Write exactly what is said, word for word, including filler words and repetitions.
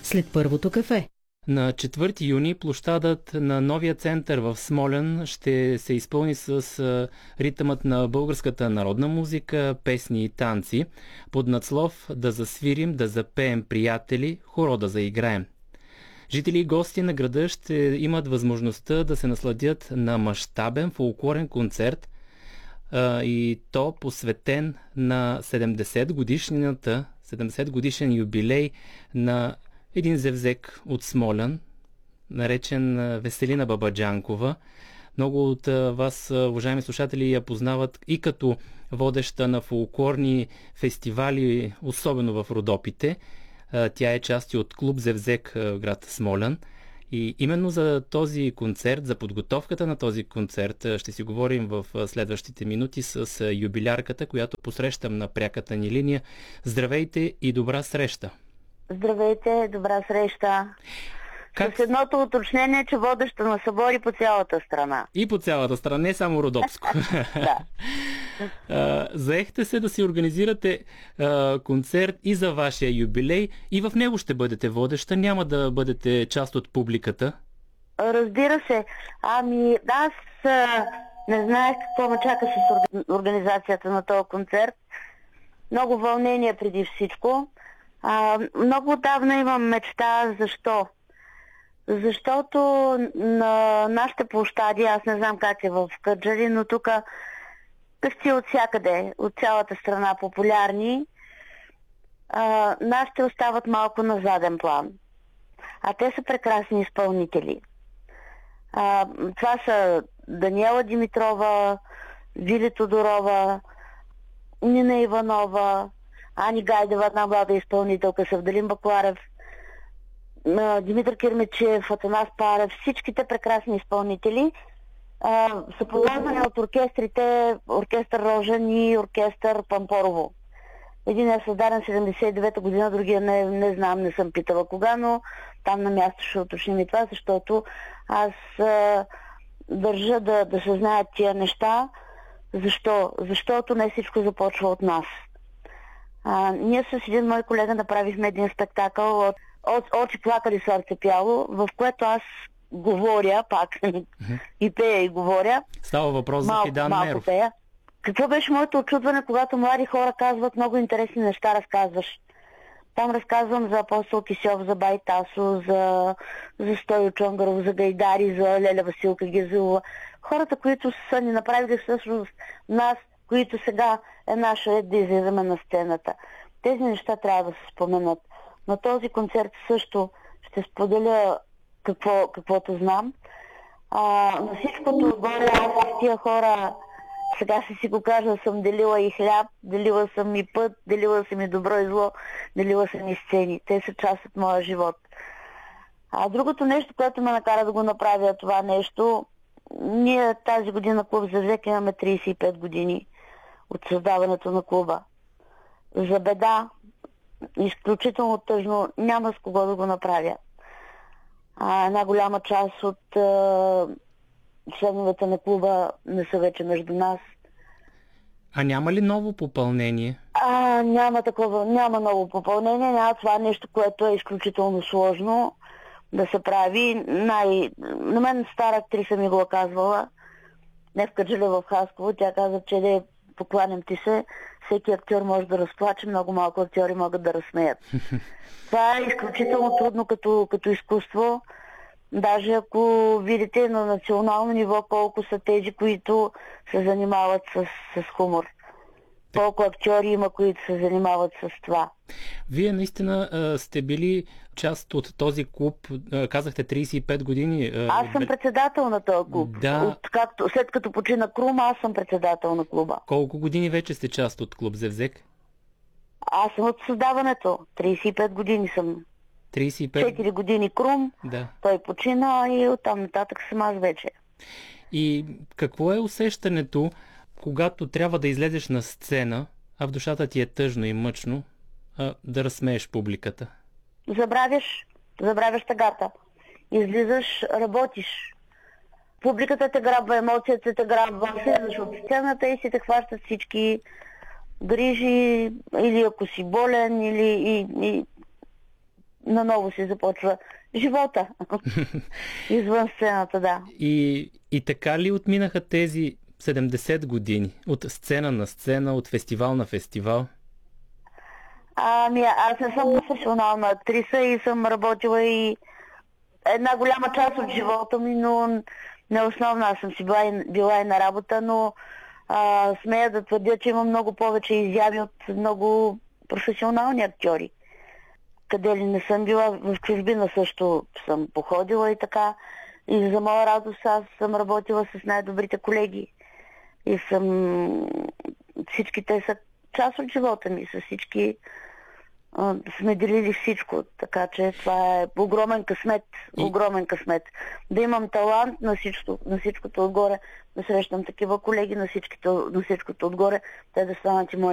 след първото кафе. На четвърти юни площадът на новия център в Смолян ще се изпълни с ритъмът на българската народна музика, песни и танци, под надслов "Да засвирим, да запеем, приятели, хоро да заиграем". Жители и гости на града ще имат възможността да се насладят на мащабен фолклорен концерт, и то посветен на седемдесет годишнината, седемдесет годишен юбилей на един зевзек от Смолян, наречен Веселина Бабаджанкова. Много от вас, уважаеми слушатели, я познават и като водеща на фолклорни фестивали, особено в Родопите. Тя е част от клуб Зевзек в град Смолян. И именно за този концерт, за подготовката на този концерт ще си говорим в следващите минути с юбилярката, която посрещам на пряката ни линия. Здравейте и добра среща! Здравейте, добра среща! Как... С едното уточнение, че водеща на събори по цялата страна. И по цялата страна, не само Родопско. Да. Uh, заехте се да си организирате uh, концерт и за вашия юбилей, и в него ще бъдете водеща, няма да бъдете част от публиката. Разбира се. Ами, аз uh, не знаех какво ме чака с организацията на този концерт. Много вълнение преди всичко. Uh, много отдавна имам мечта. Защо? Защото на нашите площади, аз не знам как е в Кърджали, но тук певци от всякъде, от цялата страна популярни, а, нашите остават малко на заден план. А те са прекрасни изпълнители. А, това са Даниела Димитрова, Вили Тодорова, Нина Иванова, Ани Гайдева, една млада изпълнителка, Севдалин Бакларев, Димитър Кирмичев, Атанас Парев, всичките прекрасни изпълнители а, са ползвани от оркестрите оркестър Рожен и оркестър Пампорово. Един е създаден седемдесет и девета година, другия не, не знам, не съм питала кога, но там на място ще уточним и това, защото аз а, държа да, да се знаят тия неща. Защо? Защото не всичко започва от нас. А, ние с един мой колега направихме един спектакъл от "Очи плакали, сърце пяло", в което аз говоря пак mm-hmm. и пея и говоря. Става въпрос за Фидан Меров. Пея. Какво беше моето очудване, когато млади хора казват много интересни неща, разказваш. Там разказвам за Апостол Кисьов, за Байтасо, за, за Стойо Чонгаров, за Гайдари, за Леля Василка Гезилова. Хората, които са ни направили всъщност нас, които сега е наша ред да излизаме на сцената. Тези неща трябва да се споменат. На този концерт също ще споделя какво, каквото знам. А, на всичкото отгоре, аз с тия хора, сега ще си го кажа, съм делила и хляб, делила съм и път, делила съм и добро и зло, делила съм и сцени. Те са част от моя живот. А другото нещо, което ме накара да го направя това нещо, ние тази година клуб Зевзек имаме трийсет и пет години от създаването на клуба. За беда, изключително тъжно, няма с кого да го направя. А една голяма част от а, членовете на клуба не са вече между нас. А няма ли ново попълнение? А, няма такова, няма ново попълнение, няма това нещо, което е изключително сложно да се прави. Най... На мен стара актриса ми го казвала, не в Кърджали, в Хасково, тя каза, че не покланям ти се, всеки актьор може да разплаче, много малко актьори могат да разсмеят. Това е изключително трудно като, като изкуство. Даже ако видите на национално ниво колко са тези, които се занимават с, с хумор. Колко актьори има, които се занимават с това. Вие наистина а, сте били част от този клуб, а, казахте трийсет и пет години. А... Аз съм председател на този клуб. Да. От, както, след като почина Крум, аз съм председател на клуба. Колко години вече сте част от клуб Зевзек? Аз съм от създаването. трийсет и пет години съм. трийсет и пет... четири години Крум, да. Той почина и оттам нататък съм аз вече. И какво е усещането, когато трябва да излезеш на сцена, а в душата ти е тъжно и мъчно, а, да разсмееш публиката? Забравяш, забравяш тъгата. Излизаш, работиш. Публиката те грабва, емоцията те грабва, слизаш от сцената и си те хващат всички грижи, или ако си болен, или и, и, наново си започва живота. Извън сцената, да. И, и така ли отминаха тези седемдесет години? От сцена на сцена, от фестивал на фестивал? Ами, аз не съм професионална актриса и съм работила и една голяма част от живота ми, но не основно. Аз съм си била и, била и на работа, но а, смея да твърдя, че имам много повече изяви от много професионални актьори. Къде ли не съм била, в чужбина също съм походила и така. И за моя радост аз съм работила с най-добрите колеги. И съм... Всички те са част от живота ми. С всички а, сме делили всичко. Така че това е огромен късмет. И... Огромен късмет. Да имам талант на, всичко, на всичкото отгоре. Да срещам такива колеги на, всичкото, на всичкото отгоре. Те да станат и мои